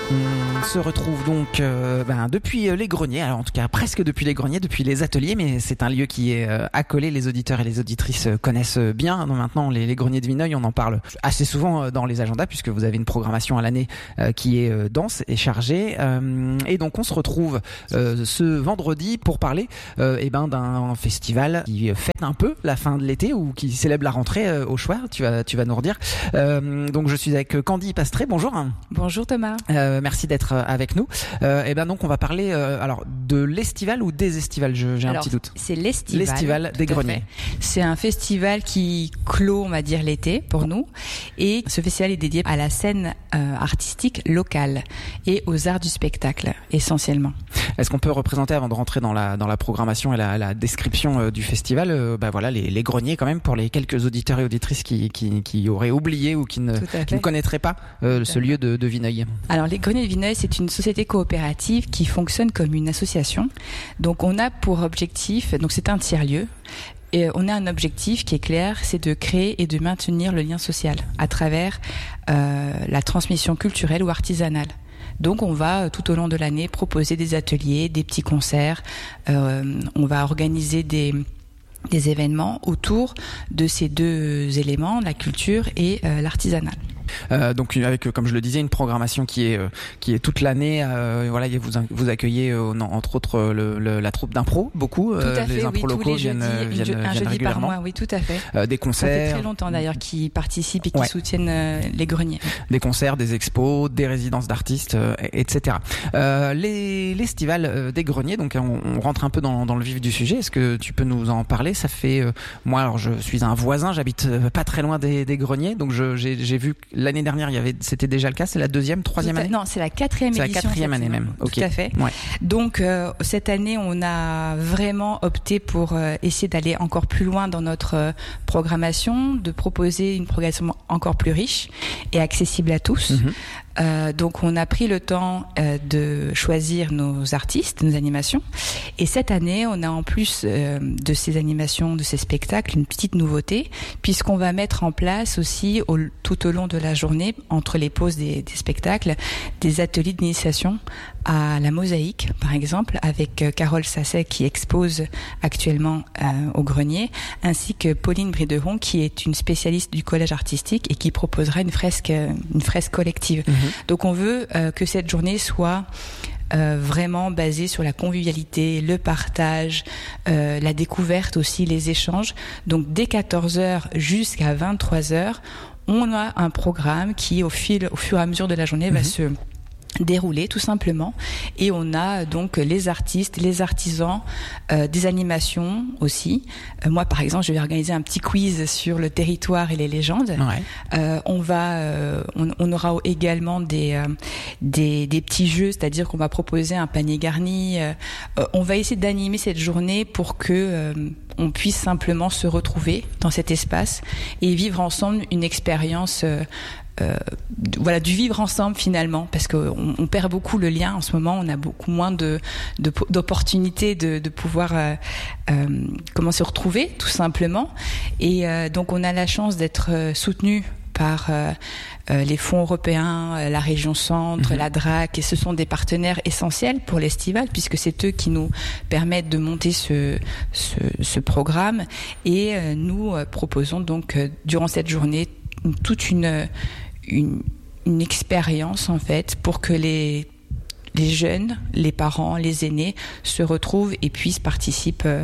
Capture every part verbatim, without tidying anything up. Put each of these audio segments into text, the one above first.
On se retrouve donc euh, ben, depuis les greniers, alors en tout cas presque depuis les greniers, depuis les ateliers, mais c'est un lieu qui est euh, accolé, les auditeurs et les auditrices euh, connaissent bien. Donc, maintenant, les, les greniers de Vineuil, on en parle assez souvent euh, dans les agendas puisque vous avez une programmation à l'année euh, qui est euh, dense et chargée. Euh, et donc on se retrouve euh, ce vendredi pour parler euh, eh ben, d'un festival qui fête un peu la fin de l'été ou qui célèbre la rentrée euh, au choix, tu vas, tu vas nous redire. Euh, donc je suis avec Candy Pastré, bonjour. Bonjour Thomas. Euh, merci d'être avec nous. Euh, et ben donc on va parler euh, alors de l'estival ou des estivales. Je, j'ai alors, un petit doute. C'est l'estival. L'estival des greniers. C'est un festival qui clôt, on va dire, l'été pour nous. Et ce festival est dédié à la scène euh, artistique locale et aux arts du spectacle essentiellement. Est-ce qu'on peut représenter avant de rentrer dans la dans la programmation et la, la description euh, du festival, euh, bah voilà les, les greniers quand même pour les quelques auditeurs et auditrices qui qui, qui auraient oublié ou qui ne qui ne connaîtraient pas euh, ce lieu de, de Vineuil. Alors les greniers de Vineuil, c'est une société coopérative qui fonctionne comme une association. Donc on a pour objectif, donc c'est un tiers-lieu, et on a un objectif qui est clair, c'est de créer et de maintenir le lien social à travers euh, la transmission culturelle ou artisanale. Donc on va tout au long de l'année proposer des ateliers, des petits concerts, euh, on va organiser des des événements autour de ces deux éléments, la culture et euh, l'artisanal. Euh, donc avec, comme je le disais, une programmation qui est euh, qui est toute l'année. Euh, voilà, vous vous accueillez euh, entre autres le, le, la troupe d'impro, beaucoup. Tout à fait, les impros oui, locaux tous les viennent, jeudis, viennent, un viennent jeudi régulièrement. par mois, oui, tout à fait. Euh, des concerts. Ça fait très longtemps d'ailleurs qu'ils participent et qu'ils ouais. soutiennent euh, les greniers. Des concerts, des expos, des résidences d'artistes, euh, et cetera. Euh, les l'estival euh, des greniers. Donc on, on rentre un peu dans, dans le vif du sujet. Est-ce que tu peux nous en parler? Ça fait euh, moi, alors je suis un voisin, j'habite euh, pas très loin des, des greniers, donc je, j'ai, j'ai vu que l'année dernière il y avait c'était déjà le cas. C'est la deuxième, troisième à, année? Non, c'est la quatrième c'est édition. C'est la quatrième année même. Tout okay. à fait. Ouais. Donc euh, cette année, on a vraiment opté pour euh, essayer d'aller encore plus loin dans notre euh, programmation, de proposer une programmation encore plus riche et accessible à tous. Mm-hmm. Euh, donc on a pris le temps euh, de choisir nos artistes, nos animations. Et cette année, on a en plus euh, de ces animations, de ces spectacles, une petite nouveauté, puisqu'on va mettre en place aussi au, tout au long de la journée, entre les pauses des, des spectacles, des ateliers d'initiation à la mosaïque, par exemple, avec euh, Carole Sasset qui expose actuellement euh, au grenier, ainsi que Pauline Brideron qui est une spécialiste du collège artistique et qui proposera une fresque, une fresque collective. Mmh. Donc on veut euh, que cette journée soit euh, vraiment basée sur la convivialité, le partage, euh, la découverte aussi, les échanges. Donc dès quatorze heures jusqu'à vingt-trois heures, on a un programme qui au fil, au fur et à mesure de la journée, mmh. va se dérouler tout simplement, et on a donc les artistes, les artisans, euh, des animations aussi. Euh, moi par exemple, je vais organiser un petit quiz sur le territoire et les légendes. Ouais. Euh, on va, euh, on, on aura également des, euh, des des petits jeux, c'est-à-dire qu'on va proposer un panier garni. Euh, on va essayer d'animer cette journée pour que euh, on puisse simplement se retrouver dans cet espace et vivre ensemble une expérience. Euh, Euh, voilà, du vivre ensemble finalement, parce qu'on on perd beaucoup le lien en ce moment. On a beaucoup moins de, de d'opportunités de, de pouvoir euh, euh, comment se retrouver tout simplement. Et euh, donc on a la chance d'être euh, soutenu par euh, euh, les fonds européens, euh, la région Centre, mmh. la D R A C, et ce sont des partenaires essentiels pour l'estival puisque c'est eux qui nous permettent de monter ce ce, ce programme. Et euh, nous euh, proposons donc euh, durant cette journée toute une Une, une expérience en fait pour que les les jeunes, les parents, les aînés se retrouvent et puissent participer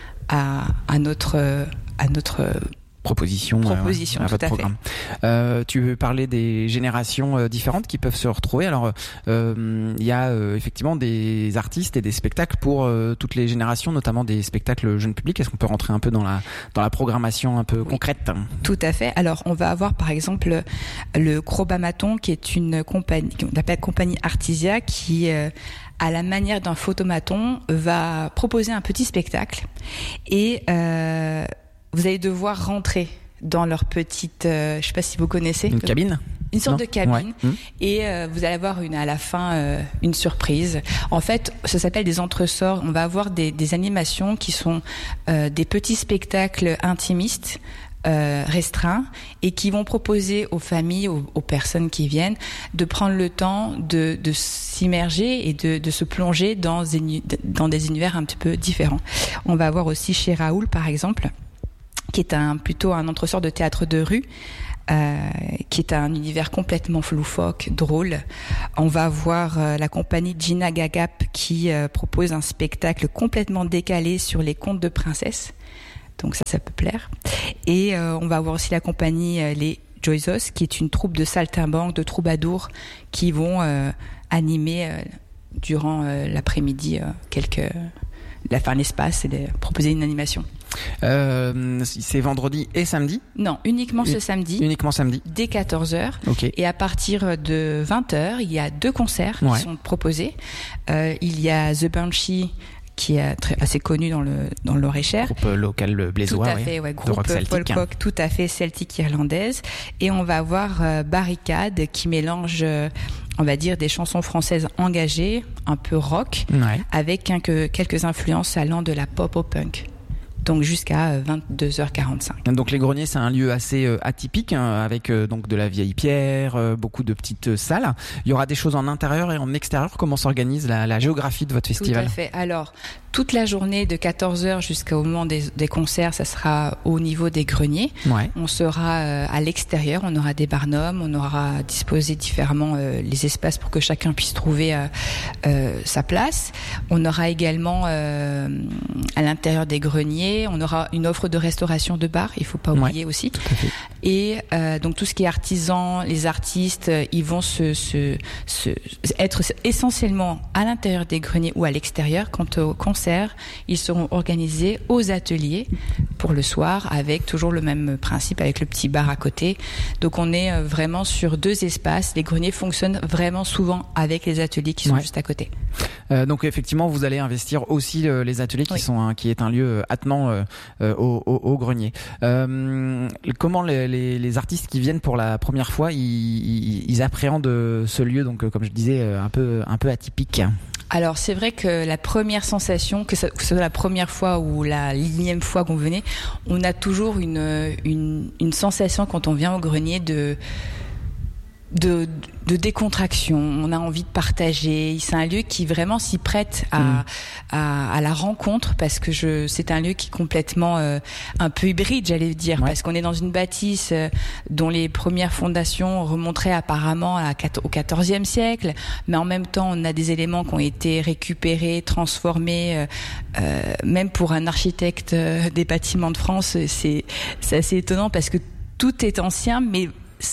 à à notre à notre proposition, proposition euh, à tout votre à programme. fait. Euh, tu veux parler des générations euh, différentes qui peuvent se retrouver. Alors, il euh, y a euh, effectivement des artistes et des spectacles pour euh, toutes les générations, notamment des spectacles jeunes publics. Est-ce qu'on peut rentrer un peu dans la dans la programmation un peu oui, concrète? Tout à fait. Alors, on va avoir par exemple le Crobamaton, qui est une compagnie, qu'on appelle compagnie Artisia, qui euh, à la manière d'un photomaton va proposer un petit spectacle et euh, vous allez devoir rentrer dans leur petite, euh, je sais pas si vous connaissez. Une cabine? Une sorte non. de cabine. Ouais. Mmh. Et euh, vous allez avoir une, à la fin euh, une surprise. En fait, ça s'appelle des entresorts. On va avoir des, des animations qui sont euh, des petits spectacles intimistes euh, restreint et qui vont proposer aux familles, aux, aux personnes qui viennent, de prendre le temps de, de s'immerger et de, de se plonger dans des, dans des univers un petit peu différents. On va voir aussi chez Raoul, par exemple, qui est un, plutôt un entresort de théâtre de rue, Euh, qui est un univers complètement loufoque, drôle. On va voir euh, la compagnie Gina Gagap qui euh, propose un spectacle complètement décalé sur les contes de princesses. Donc ça, ça peut plaire. Et euh, on va voir aussi la compagnie euh, Les Joysos, qui est une troupe de saltimbanques, de troubadours, qui vont euh, animer euh, durant euh, l'après-midi euh, quelques, la fin l'espace et de proposer une animation. Euh, c'est vendredi et samedi ? Non, uniquement ce samedi. Uniquement samedi. Dès quatorze heures. Okay. Et à partir de vingt heures, il y a deux concerts ouais. qui sont proposés. Euh, il y a The Banshee, qui est très, assez connu dans le dans le Loir-et-Cher. Groupe local blésois, tout à fait, ouais, groupe folk rock, tout à fait celtique irlandaise. Et on va voir euh, Barricade, qui mélange, euh, on va dire, des chansons françaises engagées, un peu rock, ouais. avec quelques, quelques influences allant de la pop au punk. Donc jusqu'à vingt-deux heures quarante-cinq. Donc les greniers, c'est un lieu assez euh, atypique, hein, avec euh, donc de la vieille pierre, euh, beaucoup de petites euh, salles. Il y aura des choses en intérieur et en extérieur. Comment s'organise la, la géographie de votre festival ? Tout à fait. Alors, toute la journée de quatorze heures jusqu'au moment des, des concerts, ça sera au niveau des greniers. Ouais. On sera euh, à l'extérieur, on aura des barnums, on aura disposé différemment euh, les espaces pour que chacun puisse trouver euh, euh, sa place. On aura également euh, à l'intérieur des greniers, on aura une offre de restauration de bar, il faut pas oublier ouais, aussi. Et euh, donc tout ce qui est artisan, les artistes, ils vont se, se, se être essentiellement à l'intérieur des greniers ou à l'extérieur. Quant au concert, ils seront organisés aux ateliers pour le soir, avec toujours le même principe, avec le petit bar à côté. Donc on est vraiment sur deux espaces. Les greniers fonctionnent vraiment souvent avec les ateliers qui sont ouais. juste à côté. Euh, donc effectivement, vous allez investir aussi euh, les ateliers qui oui. sont un, qui est un lieu attenant euh, euh, au, au, au grenier. Euh, comment les, les, les artistes qui viennent pour la première fois, ils, ils, ils appréhendent ce lieu, donc comme je disais, un peu un peu atypique? Alors c'est vrai que la première sensation, que ce soit la première fois ou la millième fois qu'on venait, on a toujours une une, une sensation quand on vient au grenier de De, de décontraction, on a envie de partager. C'est un lieu qui vraiment s'y prête à, mmh. à, à la rencontre, parce que je, c'est un lieu qui est complètement euh, un peu hybride, j'allais dire, ouais. parce qu'on est dans une bâtisse euh, dont les premières fondations remonteraient apparemment à, au quatorzième siècle, mais en même temps on a des éléments qui ont été récupérés, transformés. Euh, euh, même pour un architecte euh, des bâtiments de France, c'est, c'est assez étonnant, parce que tout est ancien, mais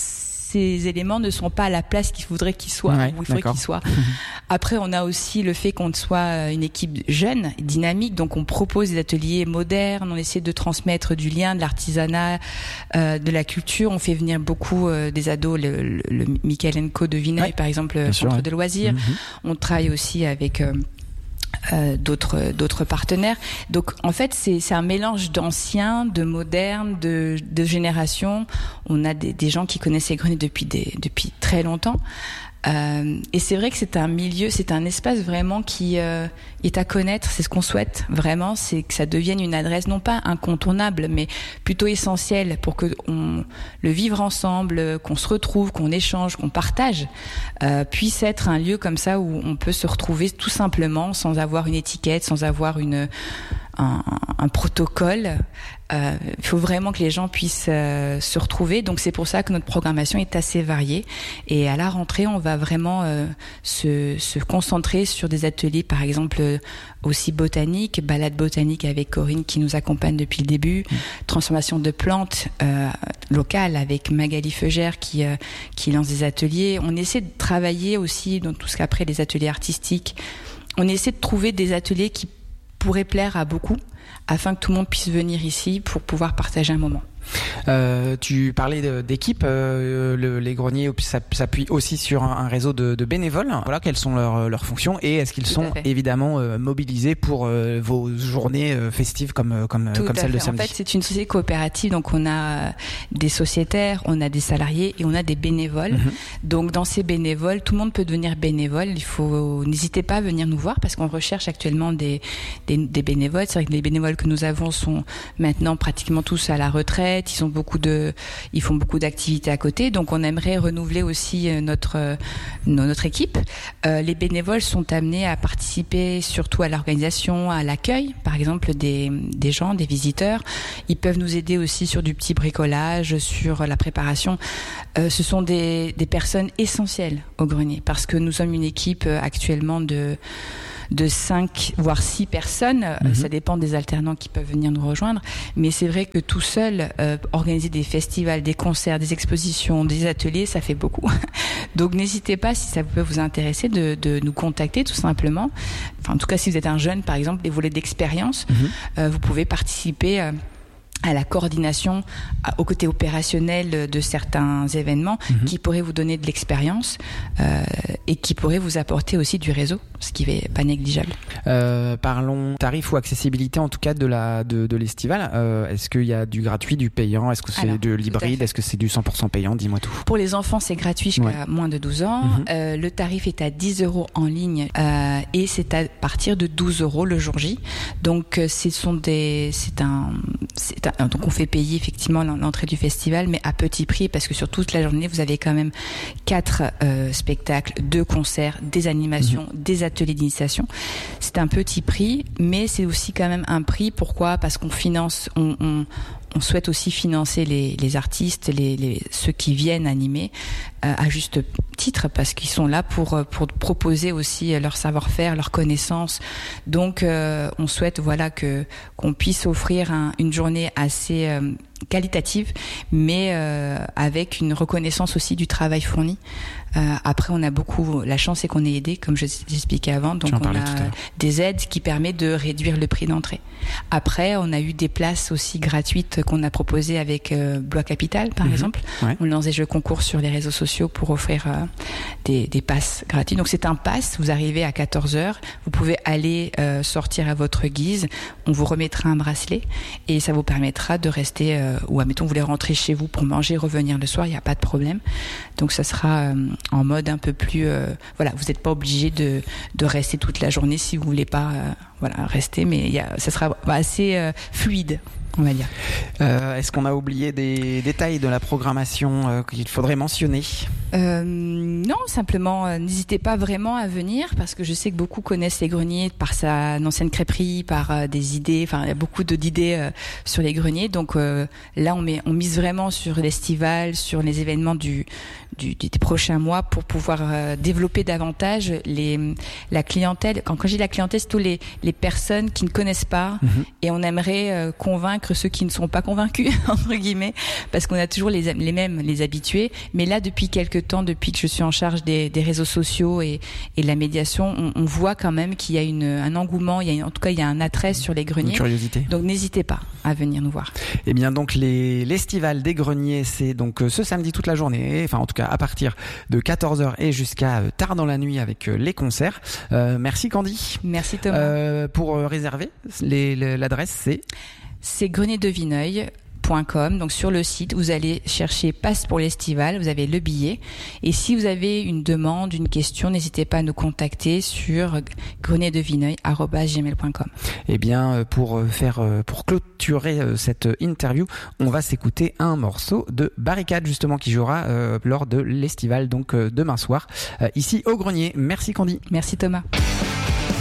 ces éléments ne sont pas à la place qu'il faudrait qu'ils soient, ouais, où il faudrait qu'ils soient. Après, on a aussi le fait qu'on soit une équipe jeune, dynamique, donc on propose des ateliers modernes, on essaie de transmettre du lien, de l'artisanat, euh, de la culture. On fait venir beaucoup euh, des ados, le, le, le Michael Co de Vineuil, ouais, par exemple, le centre ouais. de loisirs. Mm-hmm. On travaille aussi avec euh, Euh, d'autres d'autres partenaires. Donc en fait c'est c'est un mélange d'anciens, de modernes, de de générations. On a des des gens qui connaissent les greniers depuis des depuis très longtemps. Euh, et c'est vrai que c'est un milieu, c'est un espace vraiment qui euh, est à connaître. C'est ce qu'on souhaite vraiment, c'est que ça devienne une adresse non pas incontournable, mais plutôt essentielle pour que on, le vivre ensemble, qu'on se retrouve, qu'on échange, qu'on partage, euh, puisse être un lieu comme ça où on peut se retrouver tout simplement, sans avoir une étiquette, sans avoir une un, un protocole. Euh, il faut vraiment que les gens puissent euh, se retrouver. Donc c'est pour ça que notre programmation est assez variée. Et à la rentrée, on va vraiment euh, se, se concentrer sur des ateliers, par exemple euh, aussi botaniques, balade botanique avec Corinne qui nous accompagne depuis le début, mmh. transformation de plantes euh, locales avec Magali Feugère qui euh, qui lance des ateliers. On essaie de travailler aussi dans tout ce qu'après les ateliers artistiques. On essaie de trouver des ateliers qui pourraient plaire à beaucoup, afin que tout le monde puisse venir ici pour pouvoir partager un moment. Euh, tu parlais de, d'équipe, euh, le, les greniers s'appuient aussi sur un, un réseau de, de bénévoles. Voilà, quelles sont leurs, leurs fonctions et est-ce qu'ils Tout sont évidemment euh, mobilisés pour euh, vos journées euh, festives comme comme Tout comme celle fait. de samedi? En fait, c'est une société coopérative, donc on a des sociétaires, on a des salariés et on a des bénévoles. Mm-hmm. Donc dans ces bénévoles, tout le monde peut devenir bénévole. Il faut n'hésitez pas à venir nous voir parce qu'on recherche actuellement des des, des bénévoles. C'est vrai que les bénévoles que nous avons sont maintenant pratiquement tous à la retraite. trottinettes, ils ont beaucoup de, ils font beaucoup d'activités à côté. Donc on aimerait renouveler aussi notre notre équipe. Euh, les bénévoles sont amenés à participer surtout à l'organisation, à l'accueil, par exemple des des gens, des visiteurs. Ils peuvent nous aider aussi sur du petit bricolage, sur la préparation. Euh, ce sont des des personnes essentielles au grenier parce que nous sommes une équipe actuellement de de cinq voire six personnes, mmh. Ça dépend des alternants qui peuvent venir nous rejoindre, mais c'est vrai que tout seul euh, organiser des festivals, des concerts, des expositions, des ateliers, ça fait beaucoup. Donc n'hésitez pas, si ça peut vous intéresser, de, de nous contacter tout simplement. Enfin, en tout cas, si vous êtes un jeune, par exemple, des volets d'expérience, mmh. euh, vous pouvez participer euh, à la coordination, à, au côté opérationnel de certains événements mmh. qui pourraient vous donner de l'expérience euh, et qui pourraient vous apporter aussi du réseau, ce qui n'est pas négligeable. Euh, parlons tarifs ou accessibilité en tout cas de la de, de l'estival. Euh, est-ce qu'il y a du gratuit, du payant? Est-ce que c'est Alors, de l'hybride? Est-ce que c'est du cent pour cent payant? Dis-moi tout. Pour les enfants, c'est gratuit jusqu'à ouais. moins de douze ans. Mmh. Euh, le tarif est à dix euros en ligne euh, et c'est à partir de douze euros le jour J. Donc ce sont des, c'est un, c'est un donc on fait payer effectivement l'entrée du festival, mais à petit prix parce que sur toute la journée vous avez quand même quatre euh, spectacles, deux concerts, des animations, mmh. des ateliers d'initiation. C'est un petit prix, mais c'est aussi quand même un prix. Pourquoi ? Parce qu'on finance, on, on, on souhaite aussi financer les, les artistes, les, les, ceux qui viennent animer euh, à juste titre parce qu'ils sont là pour pour proposer aussi leur savoir-faire, leurs connaissances. Donc euh, on souhaite voilà que qu'on puisse offrir un, une journée assez euh, qualitative, mais euh, avec une reconnaissance aussi du travail fourni. Euh, après, on a beaucoup, la chance c'est qu'on est aidé, comme je l'expliquais avant, donc on a des aides qui permettent de réduire le prix d'entrée. Après, on a eu des places aussi gratuites qu'on a proposées avec euh, Blois Capital, par mmh. exemple. Ouais. On lance des jeux concours sur les réseaux sociaux pour offrir euh, des, des passes gratuites. Donc c'est un pass, vous arrivez à quatorze heures, vous pouvez aller euh, sortir à votre guise, on vous remettra un bracelet et ça vous permettra de rester, euh, ou admettons vous voulez rentrer chez vous pour manger, revenir le soir, il n'y a pas de problème. Donc ça sera euh, en mode un peu plus, euh, voilà, vous n'êtes pas obligé de de rester toute la journée si vous voulez pas, euh, voilà, rester, mais il y a, ça sera assez euh, fluide, on va dire. Euh, est-ce qu'on a oublié des détails de la programmation euh, qu'il faudrait mentionner ? Euh, non, simplement, euh, n'hésitez pas vraiment à venir parce que je sais que beaucoup connaissent les greniers par sa ancienne crêperie, par euh, des idées. Enfin, il y a beaucoup de, d'idées euh, sur les greniers. Donc euh, là, on, met, on mise vraiment sur l'estival, sur les événements du, du, des prochains mois pour pouvoir euh, développer davantage les, la clientèle. Quand, quand j'ai la clientèle, c'est tous les, les personnes qui ne connaissent pas mmh. et on aimerait euh, convaincre ceux qui ne sont pas convaincus, entre guillemets, parce qu'on a toujours les, les mêmes, les habitués. Mais là, depuis quelques temps, depuis que je suis en charge des, des réseaux sociaux et, et de la médiation, on, on voit quand même qu'il y a une, un engouement, il y a une, en tout cas il y a un attrait sur les greniers. Une curiosité. Donc n'hésitez pas à venir nous voir. Eh bien donc les, l'estival des greniers, c'est donc ce samedi toute la journée, enfin en tout cas à partir de quatorze heures et jusqu'à tard dans la nuit avec les concerts. Euh, merci Candy. Merci Thomas. Euh, pour réserver, les, l'adresse c'est C'est Grenier de Vineuil. Donc sur le site, vous allez chercher Passe pour l'estival, vous avez le billet. Et si vous avez une demande, une question, n'hésitez pas à nous contacter sur grenier de vineuil arobase gmail point com. Eh bien, pour faire, pour clôturer cette interview, on va s'écouter un morceau de Barricade justement qui jouera euh, lors de l'estival, donc euh, demain soir, euh, ici au Grenier. Merci Candy. Merci Thomas.